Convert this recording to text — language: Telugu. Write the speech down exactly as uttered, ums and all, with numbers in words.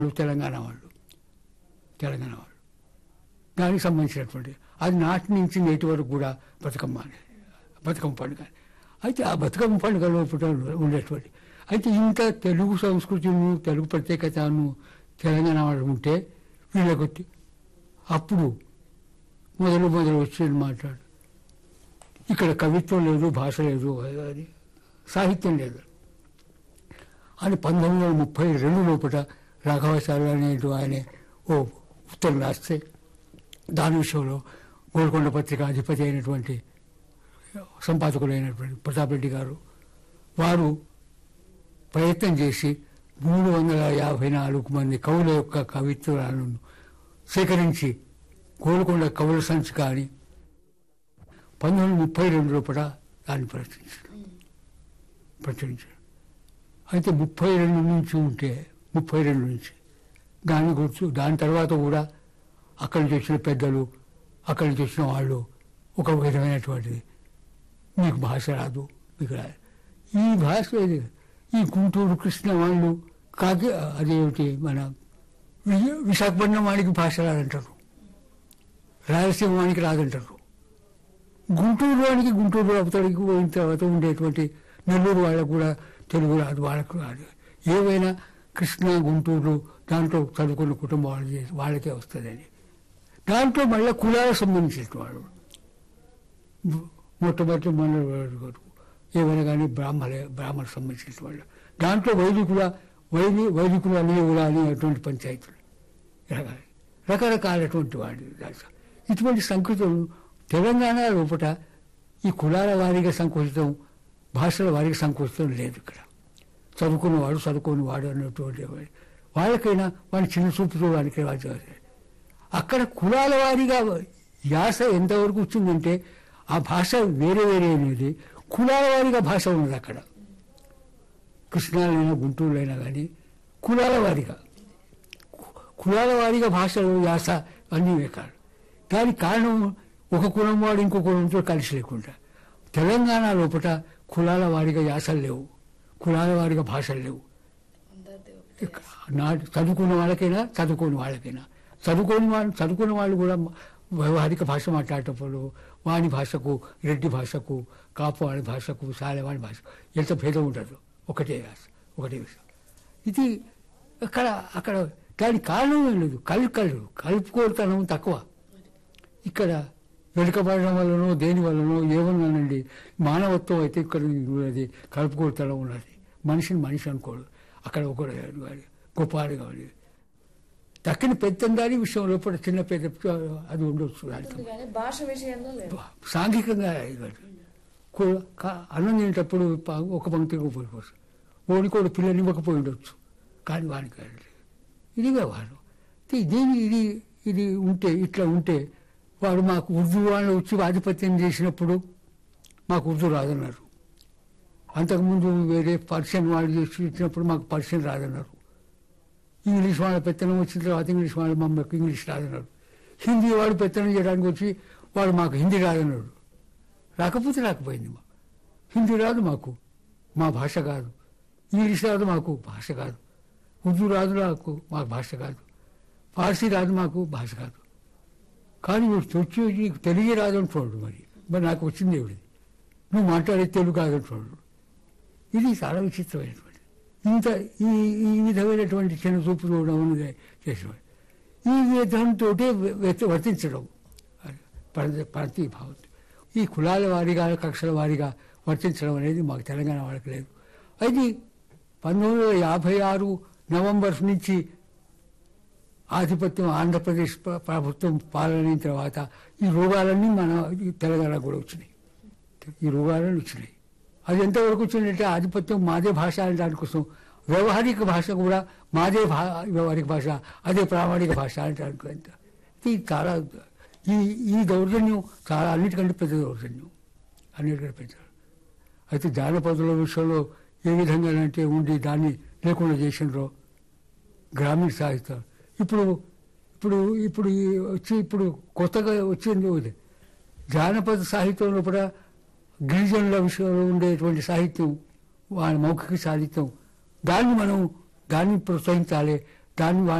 తెలంగాణ వాళ్ళు తెలంగాణ వాళ్ళు దానికి సంబంధించినటువంటి అది నాటి నుంచి నేటి వరకు కూడా బతుకమ్మ అనేది బతుకమ్మ పండుగ. అయితే ఆ బతుకమ్మ పండుగ లోపల ఉండేటువంటి అయితే ఇంత తెలుగు సంస్కృతిను తెలుగు ప్రత్యేకతను తెలంగాణ వాళ్ళు ఉంటే వీళ్ళకొచ్చి అప్పుడు మొదలు మొదలు వచ్చి మాట్లాడు ఇక్కడ కవిత్వం లేదు, భాష లేదు, అది సాహిత్యం లేదు అని పంతొమ్మిది వందల ముప్పై రెండు లోపల రాఘవాచార్య అనేటు ఆయన ఓ ఉత్తరం రాస్తే దాని విషయంలో గోల్కొండ పత్రిక అధిపతి అయినటువంటి సంపాదకులైనటువంటి ప్రతాప్ రెడ్డి గారు వారు ప్రయత్నం చేసి మూడు వందల యాభై నాలుగు మంది కవుల యొక్క కవిత్వాలను సేకరించి గోల్కొండ కవుల సంచిక అని పంతొమ్మిది వందల ముప్పై రెండు లోపల దాన్ని ప్రచురించారు ప్రచురించారు అయితే ముప్పై రెండు నుంచి ఉంటే ముప్పై రెండు నుంచి దాని గుర్తు దాని తర్వాత కూడా అక్కడి నుంచి వచ్చిన పెద్దలు అక్కడి నుంచి వచ్చిన వాళ్ళు ఒక విధమైనటువంటిది మీకు భాష రాదు మీకు రాదు ఈ భాష ఈ గుంటూరు కృష్ణ వాళ్ళు కాకి అదేమిటి మన విశాఖపట్నం వాడికి భాష రాదంటారు, రాయలసీమ వాడికి రాదంటారు, గుంటూరు వాడికి గుంటూరు అవతలికి పోయిన తర్వాత ఉండేటువంటి నెల్లూరు వాళ్ళకు కూడా తెలుగు రాదు, వాళ్ళకు రాదు. ఏవైనా కృష్ణ గుంటూరు దాంట్లో చదువుకున్న కుటుంబం వాళ్ళు వాళ్ళకే వస్తుందని దాంట్లో మళ్ళీ కులాలకు సంబంధించిన వాళ్ళు మొట్టమొదటి మన ఏమైనా కానీ బ్రాహ్మణ బ్రాహ్మణకు సంబంధించిన వాళ్ళు దాంట్లో వైదికుల వైది వైదికులు అనేవుల అనేటువంటి పంచాయతీలు రకరకాలటువంటి వాడి ఇటువంటి సంస్కృతులు తెలంగాణ లోపల ఈ కులాల వారీగా సంకోచితం భాషల వారికి సంకోచితం లేదు. ఇక్కడ చదువుకున్నవాడు చదువుకుని వాడు అన్నటువంటి వాళ్ళకైనా వాడి చిన్న చూపుతో వాడికి అక్కడ కులాల వారీగా యాస ఎంతవరకు వచ్చిందంటే ఆ భాష వేరే వేరే అనేది కులాల వారీగా భాష ఉన్నది అక్కడ. కృష్ణాలైనా గుంటూరులైనా కానీ కులాల వారీగా కులాల వారీగా భాషలు యాస అన్నీ కాదు. దానికి కారణం ఒక కులం వాడు ఇంకో కులంతో కలిసి లేకుండా తెలంగాణ లోపల కులాల వారీగా యాసలు లేవు, కులాల వారీగా భాషలు లేవు. నాటి చదువుకున్న వాళ్ళకైనా చదువుకోని వాళ్ళకైనా చదువుకోని వాళ్ళు చదువుకున్న వాళ్ళు కూడా వ్యవహారిక భాష మాట్లాడేటప్పుడు వాడి భాషకు రెడ్డి భాషకు కాపు వాడి భాషకు సాలెవాడి భాషకు ఎంత భేదం ఉండదు, ఒకటే యాస ఒకటే విషయం. ఇది అక్కడ అక్కడ దానికి కారణం ఏం లేదు, కలుకలు కలుపుకోతనం తక్కువ. ఇక్కడ వెనుకబడడం వల్లనో దేని వల్లనో ఏమన్నానండి మానవత్వం అయితే ఇక్కడ ఉన్నది, కలుపుకోతనం ఉన్నది. మనిషిని మనిషి అనుకోడు, అక్కడ ఒకడు గొప్పవాడు కావాలి. తక్కిన పెద్దందాని విషయం లోపల చిన్న పెద్ద అది ఉండొచ్చు. భాష విషయంలో సాంఘికంగా అన్నం తినేటప్పుడు ఒక పంక్తికి పోయిపోవచ్చు, ఓడికోడు పిల్లలు ఇవ్వకపోయి ఉండొచ్చు, కానీ వానికి ఇది వ్యవహారం. దీని ఇది ఇది ఉంటే ఇట్లా ఉంటే వాడు మాకు ఉర్దూ వాళ్ళు వచ్చి ఆధిపత్యం చేసినప్పుడు మాకు ఉర్దూ రాదన్నారు. అంతకుముందు వేరే పర్షియన్ వాళ్ళు చేసి ఇచ్చినప్పుడు మాకు పర్షియన్ రాదన్నారు. ఇంగ్లీష్ వాళ్ళ పెత్తనం వచ్చిన తర్వాత ఇంగ్లీష్ వాళ్ళ మమ్మల్ని ఇంగ్లీష్ రాదన్నాడు. హిందీ వాడు పెత్తనం చేయడానికి వచ్చి వాడు మాకు హిందీ రాదన్నాడు. రాకపోతే రాకపోయింది. మా హిందీ రాదు మాకు, మా భాష కాదు. ఇంగ్లీష్ రాదు మాకు, భాష కాదు. ఉర్దూ రాదు నాకు, మాకు భాష కాదు. పార్సీ రాదు మాకు, భాష కాదు. కానీ వచ్చి నీకు తెలుగే రాదంటున్నాడు. మరి మరి నాకు వచ్చింది ఏమిటి, నువ్వు మాట్లాడే తెలుగు కాదంటున్నాడు. ఇది చాలా విచిత్రమైనటువంటి ఇంత ఈ ఈ విధమైనటువంటి చిన్న చూపు చూడడం చేసేవాడు. ఈ విధంతో వర్తించడం ప్రతి భావం ఈ కులాల వారీగా కక్షల వారీగా వర్తించడం అనేది మాకు తెలంగాణ వాళ్ళకి లేదు. అది పంతొమ్మిది వందల యాభై ఆరు నవంబర్ నుంచి ఆధిపత్యం ఆంధ్రప్రదేశ్ ప్రభుత్వం పాలన తర్వాత ఈ రోగాలన్నీ మన తెలంగాణ కూడా వచ్చినాయి. ఈ రోగాలన్నీ వచ్చినాయి. అది ఎంతవరకు వచ్చిందంటే ఆధిపత్యం మాదే భాష అనే దానికోసం వ్యవహారిక భాష కూడా మాదే భా వ్యవహారిక భాష అదే ప్రామాణిక భాష అంటే అనుకుంత ఇది చాలా ఈ ఈ దౌర్జన్యం చాలా అన్నిటికంటే పెద్ద దౌర్జన్యం, అన్నిటికంటే పెద్ద. అయితే జానపదుల విషయంలో ఏ విధంగా అంటే ఉండి దాన్ని లేకుండా చేసినారో గ్రామీణ సాహిత్యం ఇప్పుడు ఇప్పుడు ఇప్పుడు వచ్చి ఇప్పుడు కొత్తగా వచ్చింది జానపద సాహిత్యంలో కూడా గిరిజనుల విషయంలో ఉండేటువంటి సాహిత్యం, వాళ్ళ మౌఖిక సాహిత్యం, దాన్ని మనం దాన్ని ప్రోత్సహించాలి, దాన్ని